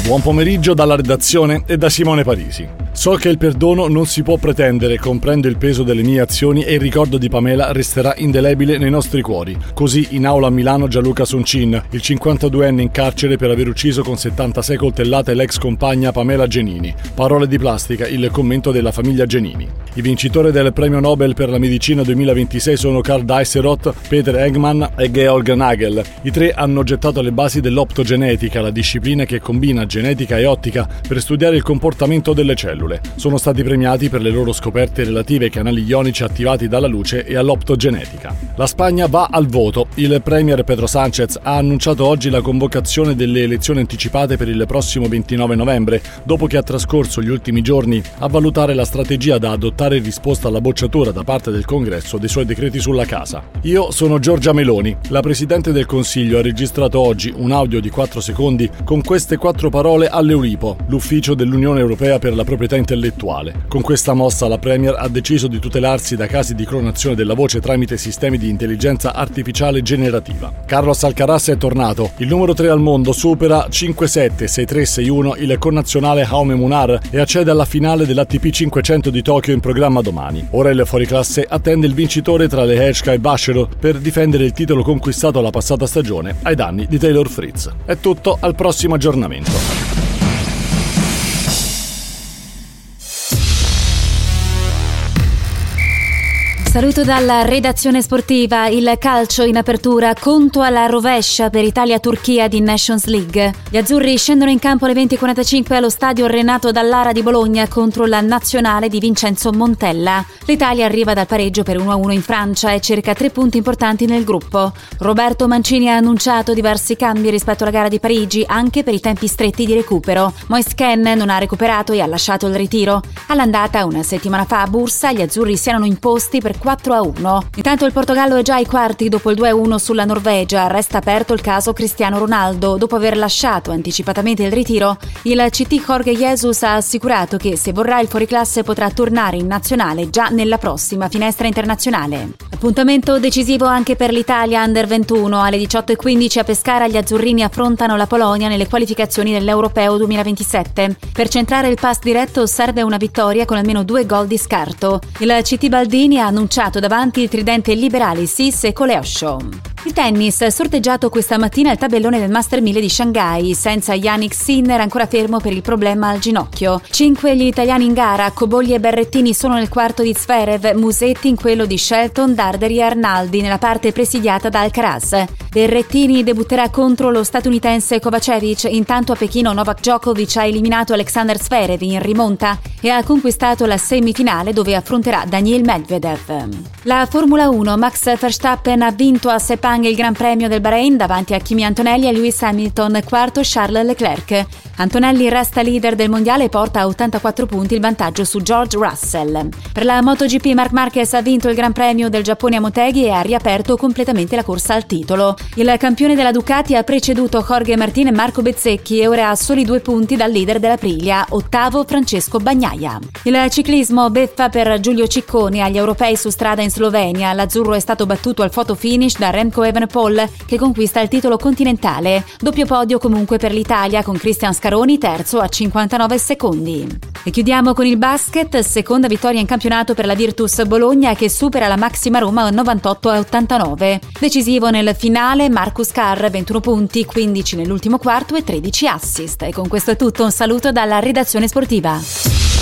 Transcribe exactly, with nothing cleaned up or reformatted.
Buon pomeriggio dalla redazione e da Simone Parisi. So che il perdono non si può pretendere, comprendo il peso delle mie azioni e il ricordo di Pamela resterà indelebile nei nostri cuori. Così in aula a Milano Gianluca Soncin, il cinquantaduenne in carcere per aver ucciso con settantasei coltellate l'ex compagna Pamela Genini. Parole di plastica, il commento della famiglia Genini. I vincitori del premio Nobel per la medicina duemilaventisei sono Karl Dijsselhodt, Peter Eggman e Georg Nagel. I tre hanno gettato le basi dell'optogenetica, la disciplina che combina genetica e ottica per studiare il comportamento delle cellule. Sono stati premiati per le loro scoperte relative ai canali ionici attivati dalla luce e all'optogenetica. La Spagna va al voto. Il premier Pedro Sánchez ha annunciato oggi la convocazione delle elezioni anticipate per il prossimo ventinove novembre, dopo che ha trascorso gli ultimi giorni a valutare la strategia da adottare in risposta alla bocciatura da parte del Congresso dei suoi decreti sulla casa. Io sono Giorgia Meloni. La Presidente del Consiglio ha registrato oggi un audio di quattro secondi con queste quattro parole all'Euripo, l'ufficio dell'Unione Europea per la proprietà intellettuale. Con questa mossa la Premier ha deciso di tutelarsi da casi di clonazione della voce tramite sistemi di intelligenza artificiale generativa. Carlos Alcaraz è tornato. Il numero tre al mondo supera cinque sette sei tre sei uno il connazionale Jaume Munar e accede alla finale dell'A T P cinquecento di Tokyo in programma domani. Ora il fuoriclasse attende il vincitore tra Lehečka e Bashero per difendere il titolo conquistato la passata stagione ai danni di Taylor Fritz. È tutto, al prossimo aggiornamento. Saluto dalla redazione sportiva. Il calcio in apertura, conto alla rovescia per Italia-Turchia di Nations League. Gli azzurri scendono in campo alle venti e quarantacinque allo stadio Renato Dallara di Bologna contro la nazionale di Vincenzo Montella. L'Italia arriva dal pareggio per uno a uno in Francia e cerca tre punti importanti nel gruppo. Roberto Mancini ha annunciato diversi cambi rispetto alla gara di Parigi, anche per i tempi stretti di recupero. Moise Kean non ha recuperato e ha lasciato il ritiro. All'andata, una settimana fa a Bursa, gli azzurri si erano imposti per quattro a uno. Intanto il Portogallo è già ai quarti dopo il due a uno sulla Norvegia. Resta aperto il caso Cristiano Ronaldo. Dopo aver lasciato anticipatamente il ritiro, il C T Jorge Jesus ha assicurato che se vorrà il fuoriclasse potrà tornare in nazionale già nella prossima finestra internazionale. Appuntamento decisivo anche per l'Italia Under ventuno. Alle diciotto e quindici a Pescara gli azzurrini affrontano la Polonia nelle qualificazioni dell'Europeo duemilaventisette. Per centrare il pass diretto serve una vittoria con almeno due gol di scarto. Il C T Baldini ha annunciato davanti il tridente liberali Sis e Coleosho. Il tennis, sorteggiato questa mattina il tabellone del Master mille di Shanghai, senza Yannick Sinner ancora fermo per il problema al ginocchio. Cinque gli italiani in gara, Cobolli e Berrettini sono nel quarto di Zverev, Musetti in quello di Shelton, Darderi e Arnaldi nella parte presidiata da Alcaraz. Berrettini debutterà contro lo statunitense Kovacevic, intanto a Pechino Novak Djokovic ha eliminato Alexander Zverev in rimonta e ha conquistato la semifinale dove affronterà Daniil Medvedev. La Formula uno, Max Verstappen ha vinto a Sepang il Gran Premio del Bahrain davanti a Kimi Antonelli e Lewis Hamilton, quarto Charles Leclerc. Antonelli resta leader del mondiale e porta a ottantaquattro punti il vantaggio su George Russell. Per la MotoGP Marc Marquez ha vinto il Gran Premio del Giappone a Motegi e ha riaperto completamente la corsa al titolo. Il campione della Ducati ha preceduto Jorge Martin e Marco Bezzecchi e ora ha soli due punti dal leader della Aprilia, ottavo Francesco Bagnaia. Il ciclismo, beffa per Giulio Cicconi agli europei su strada in Slovenia. L'azzurro è stato battuto al photo finish da Remco Evenepoel che conquista il titolo continentale. Doppio podio comunque per l'Italia con Cristian Scaroni terzo a cinquantanove secondi. E chiudiamo con il basket, seconda vittoria in campionato per la Virtus Bologna che supera la Maxima Roma novantotto a ottantanove. Decisivo nel finale Marcus Carr, ventuno punti, quindici nell'ultimo quarto e tredici assist. E con questo è tutto, un saluto dalla redazione sportiva.